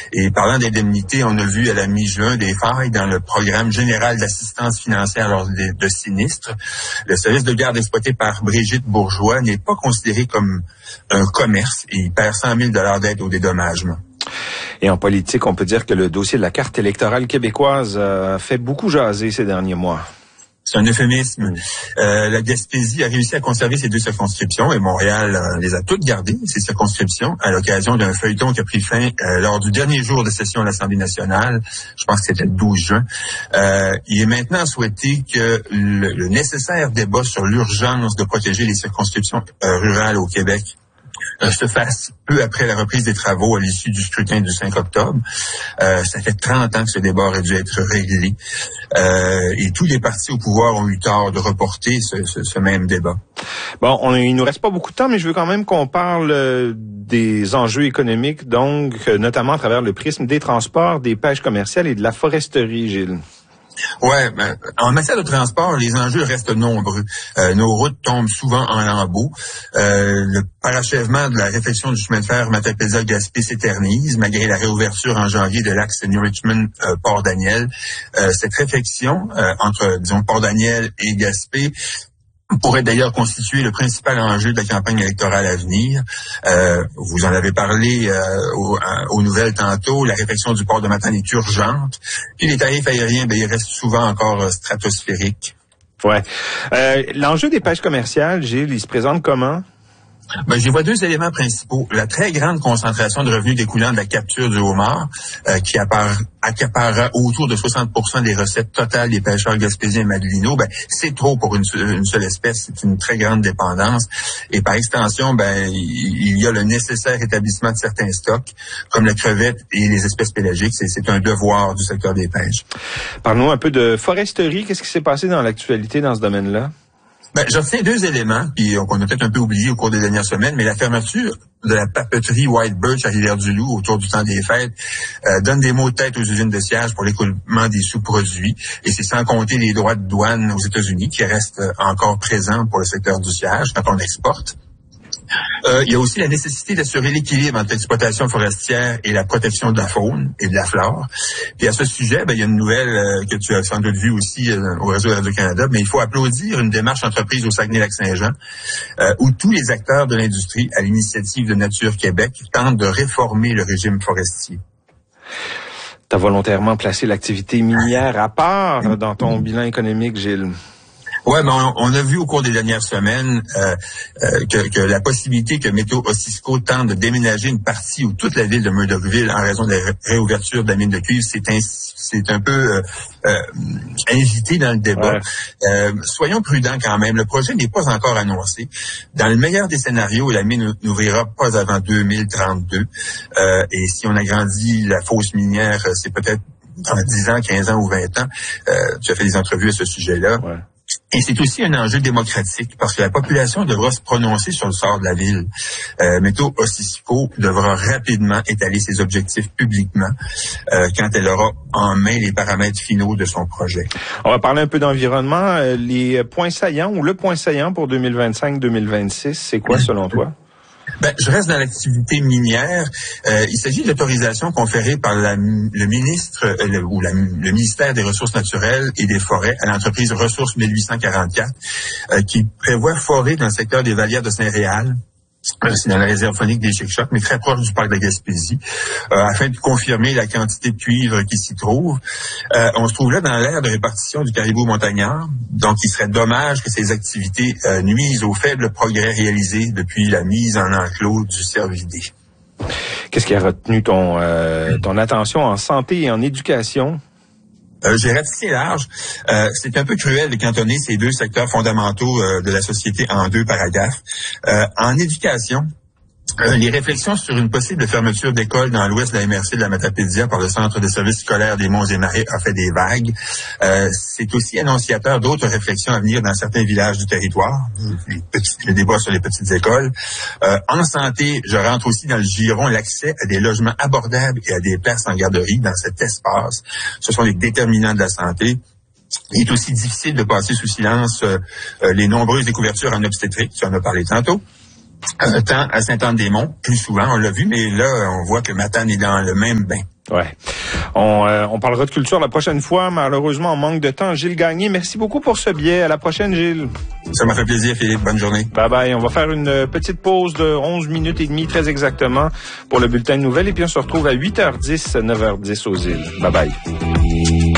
Et parlant d'indemnité, on a vu à la mi-juin des failles dans le programme général d'assistance financière lors de sinistres. Le service de garde exploité par Brigitte Bourgeois n'est pas considéré comme un commerce et il perd 100 000 $ d'aide au dédommagement. Et en politique, on peut dire que le dossier de la carte électorale québécoise a fait beaucoup jaser ces derniers mois. C'est un euphémisme. La Gaspésie a réussi à conserver ses 2 circonscriptions et Montréal les a toutes gardées, ces circonscriptions, à l'occasion d'un feuilleton qui a pris fin lors du dernier jour de session de l'Assemblée nationale. Je pense que c'était le 12 juin. Il est maintenant souhaité que le nécessaire débat sur l'urgence de protéger les circonscriptions rurales au Québec se fasse peu après la reprise des travaux à l'issue du scrutin du 5 octobre. Ça fait 30 ans que ce débat aurait dû être réglé. Et tous les partis au pouvoir ont eu tort de reporter ce même débat. Bon, il nous reste pas beaucoup de temps, mais je veux quand même qu'on parle des enjeux économiques, donc notamment à travers le prisme des transports, des pêches commerciales et de la foresterie, Gilles. Ouais, en matière de transport, les enjeux restent nombreux. Nos routes tombent souvent en lambeaux. Le parachèvement de la réfection du chemin de fer Matapédia-Gaspé s'éternise, malgré la réouverture en janvier de l'axe New Richmond-Port-Daniel. Cette réfection entre, disons, Port-Daniel et Gaspé pourrait d'ailleurs constituer le principal enjeu de la campagne électorale à venir. Vous en avez parlé aux nouvelles tantôt, la réfection du port de Matane est urgente. Puis les tarifs aériens, ils restent souvent encore stratosphériques. Ouais. L'enjeu des pêches commerciales, Gilles, il se présente comment? J'y vois 2 éléments principaux. La très grande concentration de revenus découlant de la capture du homard, qui accaparera autour de 60% des recettes totales des pêcheurs gaspésiens et madelinots. C'est trop pour une seule espèce. C'est une très grande dépendance. Et par extension, il y a le nécessaire établissement de certains stocks, comme la crevette et les espèces pélagiques. C'est un devoir du secteur des pêches. Parlons un peu de foresterie. Qu'est-ce qui s'est passé dans l'actualité dans ce domaine-là? Je retiens 2 éléments, puis qu'on a peut-être un peu oublié au cours des dernières semaines, mais la fermeture de la papeterie White Birch à Rivière-du-Loup autour du temps des fêtes donne des maux de tête aux usines de sciage pour l'écoulement des sous-produits, et c'est sans compter les droits de douane aux États-Unis qui restent encore présents pour le secteur du sciage quand on exporte. Il y a aussi la nécessité d'assurer l'équilibre entre l'exploitation forestière et la protection de la faune et de la flore. Puis à ce sujet, il y a une nouvelle que tu as sans doute vue aussi au réseau Radio-Canada, mais il faut applaudir une démarche entreprise au Saguenay-Lac-Saint-Jean où tous les acteurs de l'industrie, à l'initiative de Nature Québec, tentent de réformer le régime forestier. Tu as volontairement placé l'activité minière à part dans ton bilan économique, Gilles. Ouais, on a vu au cours des dernières semaines que la possibilité que Météo-Osisco tente de déménager une partie ou toute la ville de Murdochville en raison de la réouverture de la mine de cuivre, c'est un peu invité dans le débat. Ouais. Soyons prudents quand même. Le projet n'est pas encore annoncé. Dans le meilleur des scénarios, la mine n'ouvrira pas avant 2032. Et si on agrandit la fosse minière, c'est peut-être dans 10 ans, 15 ans ou 20 ans. Tu as fait des entrevues à ce sujet-là. Ouais. Et c'est aussi un enjeu démocratique parce que la population devra se prononcer sur le sort de la ville. Météo-Osisco devra rapidement étaler ses objectifs publiquement quand elle aura en main les paramètres finaux de son projet. On va parler un peu d'environnement. Les points saillants ou le point saillant pour 2025-2026, c'est quoi selon toi? Je reste dans l'activité minière. Il s'agit de l'autorisation conférée par le ministre le ministère des Ressources naturelles et des Forêts à l'entreprise Ressources 1844 qui prévoit forer dans le secteur des Vallières de Saint-Réal. C'est dans la réserve faunique des Chic-Chocs, mais très proche du parc de la Gaspésie, afin de confirmer la quantité de cuivre qui s'y trouve. On se trouve là dans l'aire de répartition du caribou montagnard, donc il serait dommage que ces activités nuisent aux faibles progrès réalisés depuis la mise en enclos du cervidé. Qu'est-ce qui a retenu ton attention en santé et en éducation? J'ai ratissé large. C'est un peu cruel de cantonner ces 2 secteurs fondamentaux de la société en 2 paragraphes. En éducation, les réflexions sur une possible fermeture d'école dans l'ouest de la MRC de la Matapédia par le Centre de services scolaires des Monts et Marais a fait des vagues. C'est aussi annonciateur d'autres réflexions à venir dans certains villages du territoire, le débat sur les petites écoles. En santé, je rentre aussi dans le giron l'accès à des logements abordables et à des places en garderie dans cet espace. Ce sont les déterminants de la santé. Il est aussi difficile de passer sous silence les nombreuses découvertures en obstétrique, tu en as parlé tantôt. Tant à Sainte-Anne-des-Monts, plus souvent, on l'a vu, mais là, on voit que Matane est dans le même bain. Ouais. On parlera de culture la prochaine fois. Malheureusement, on manque de temps. Gilles Gagné, merci beaucoup pour ce billet. À la prochaine, Gilles. Ça m'a fait plaisir, Philippe. Bonne journée. Bye bye. On va faire une petite pause de 11 minutes et demie, très exactement, pour le bulletin de nouvelles. Et puis, on se retrouve à 8h10, 9h10 aux îles. Bye bye.